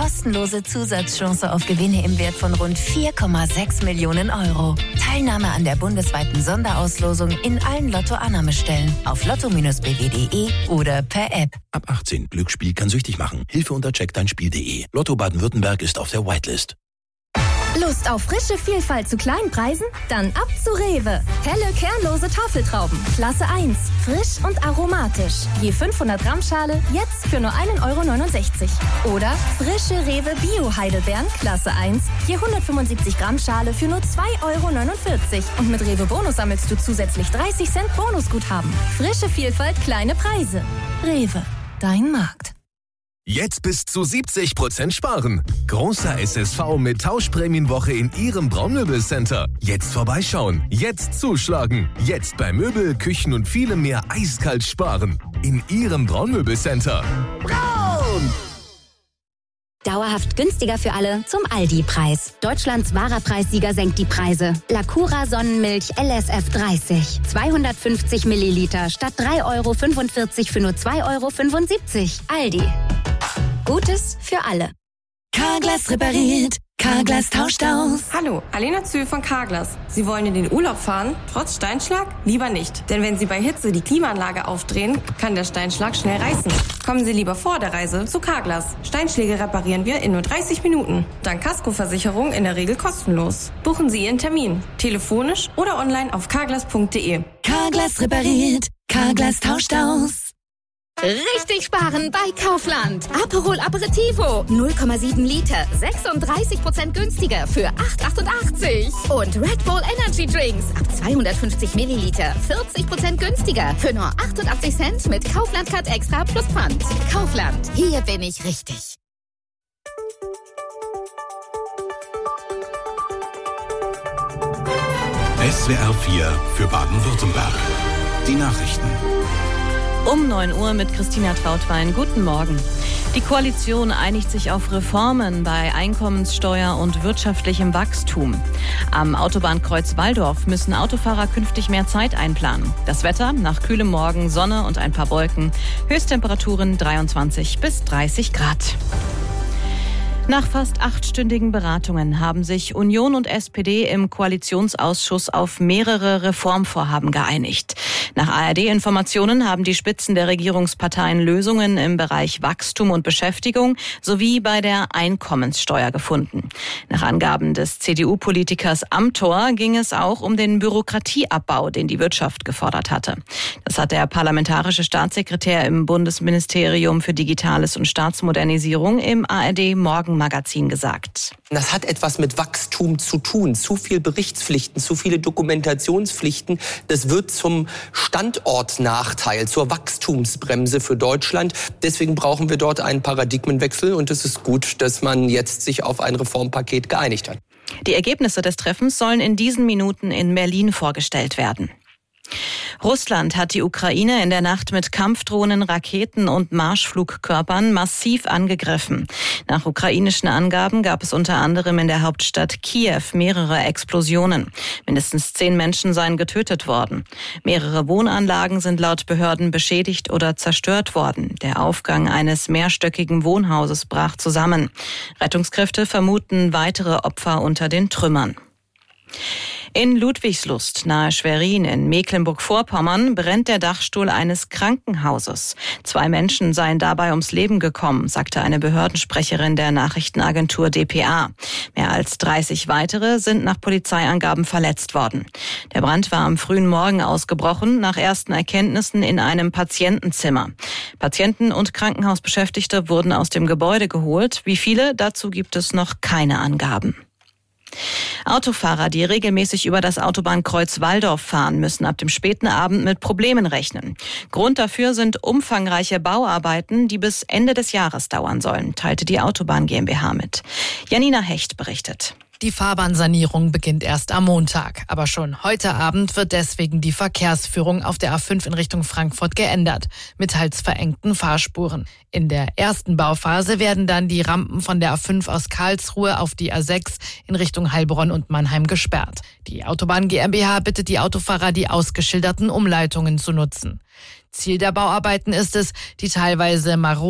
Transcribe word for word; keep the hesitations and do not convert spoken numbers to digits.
kostenlose Zusatzchance auf Gewinne im Wert von rund vier Komma sechs Millionen Euro. Teilnahme an der bundesweiten Sonderauslosung in allen Lotto-Annahmestellen auf lotto Bindestrich b w punkt de oder per App. Ab achtzehn. Glücksspiel kann süchtig machen. Hilfe unter check dein spiel punkt de. Lotto Baden-Württemberg ist auf der Whitelist. Lust auf frische Vielfalt zu kleinen Preisen? Dann ab zu Rewe. Helle, kernlose Tafeltrauben. Klasse eins. Frisch und aromatisch. Je fünfhundert Gramm Schale, jetzt für nur ein Euro neunundsechzig. Oder frische Rewe Bio-Heidelbeeren. Klasse eins. Je hundertfünfundsiebzig Gramm Schale für nur zwei Euro neunundvierzig. Und mit Rewe Bonus sammelst du zusätzlich dreißig Cent Bonusguthaben. Frische Vielfalt, kleine Preise. Rewe. Dein Markt. Jetzt bis zu siebzig Prozent sparen. Großer S S V mit Tauschprämienwoche in Ihrem Braunmöbelcenter. Jetzt vorbeischauen. Jetzt zuschlagen. Jetzt bei Möbel, Küchen und vielem mehr eiskalt sparen. In Ihrem Braunmöbelcenter. Braun! Dauerhaft günstiger für alle zum Aldi-Preis. Deutschlands wahrer Preissieger senkt die Preise. Lacura Sonnenmilch L S F dreißig. zweihundertfünfzig Milliliter statt drei Euro fünfundvierzig für nur zwei Euro fünfundsiebzig. Aldi. Gutes für alle. Carglass repariert. Carglass tauscht aus. Hallo, Alena Zühl von Carglass. Sie wollen in den Urlaub fahren, trotz Steinschlag? Lieber nicht. Denn wenn Sie bei Hitze die Klimaanlage aufdrehen, kann der Steinschlag schnell reißen. Kommen Sie lieber vor der Reise zu Carglass. Steinschläge reparieren wir in nur dreißig Minuten. Dank Kaskoversicherung in der Regel kostenlos. Buchen Sie Ihren Termin. Telefonisch oder online auf carglass punkt de. Carglass repariert. Carglass tauscht aus. Richtig sparen bei Kaufland. Aperol Aperitivo, null Komma sieben Liter, sechsunddreißig Prozent günstiger für acht Euro achtundachtzig. Und Red Bull Energy Drinks ab zweihundertfünfzig Milliliter, vierzig Prozent günstiger für nur achtundachtzig Cent mit Kaufland Card Extra plus Pfand. Kaufland, hier bin ich richtig. S W R vier für Baden-Württemberg. Die Nachrichten. Um neun Uhr mit Christina Trautwein. Guten Morgen. Die Koalition einigt sich auf Reformen bei Einkommenssteuer und wirtschaftlichem Wachstum. Am Autobahnkreuz Walldorf müssen Autofahrer künftig mehr Zeit einplanen. Das Wetter: nach kühlem Morgen Sonne und ein paar Wolken. Höchsttemperaturen dreiundzwanzig bis dreißig Grad. Nach fast achtstündigen Beratungen haben sich Union und S P D im Koalitionsausschuss auf mehrere Reformvorhaben geeinigt. Nach A R D-Informationen haben die Spitzen der Regierungsparteien Lösungen im Bereich Wachstum und Beschäftigung sowie bei der Einkommenssteuer gefunden. Nach Angaben des C D U-Politikers Amthor ging es auch um den Bürokratieabbau, den die Wirtschaft gefordert hatte. Das hat der parlamentarische Staatssekretär im Bundesministerium für Digitales und Staatsmodernisierung im A R D-Morgenmagazin gesagt. Das hat etwas mit Wachstum zu tun. Zu viel Berichtspflichten, zu viele Dokumentationspflichten. Das wird zum Standortnachteil, zur Wachstumsbremse für Deutschland. Deswegen brauchen wir dort einen Paradigmenwechsel. Und es ist gut, dass man jetzt sich auf ein Reformpaket geeinigt hat. Die Ergebnisse des Treffens sollen in diesen Minuten in Berlin vorgestellt werden. Russland hat die Ukraine in der Nacht mit Kampfdrohnen, Raketen und Marschflugkörpern massiv angegriffen. Nach ukrainischen Angaben gab es unter anderem in der Hauptstadt Kiew mehrere Explosionen. Mindestens zehn Menschen seien getötet worden. Mehrere Wohnanlagen sind laut Behörden beschädigt oder zerstört worden. Der Aufgang eines mehrstöckigen Wohnhauses brach zusammen. Rettungskräfte vermuten weitere Opfer unter den Trümmern. In Ludwigslust nahe Schwerin in Mecklenburg-Vorpommern brennt der Dachstuhl eines Krankenhauses. Zwei Menschen seien dabei ums Leben gekommen, sagte eine Behördensprecherin der Nachrichtenagentur D P A. Mehr als dreißig weitere sind nach Polizeiangaben verletzt worden. Der Brand war am frühen Morgen ausgebrochen, nach ersten Erkenntnissen in einem Patientenzimmer. Patienten und Krankenhausbeschäftigte wurden aus dem Gebäude geholt. Wie viele? Dazu gibt es noch keine Angaben. Autofahrer, die regelmäßig über das Autobahnkreuz Walldorf fahren, müssen ab dem späten Abend mit Problemen rechnen. Grund dafür sind umfangreiche Bauarbeiten, die bis Ende des Jahres dauern sollen, teilte die Autobahn GmbH mit. Janina Hecht berichtet. Die Fahrbahnsanierung beginnt erst am Montag. Aber schon heute Abend wird deswegen die Verkehrsführung auf der A fünf in Richtung Frankfurt geändert, mit teils verengten Fahrspuren. In der ersten Bauphase werden dann die Rampen von der A fünf aus Karlsruhe auf die A sechs in Richtung Heilbronn und Mannheim gesperrt. Die Autobahn GmbH bittet die Autofahrer, die ausgeschilderten Umleitungen zu nutzen. Ziel der Bauarbeiten ist es, die teilweise marode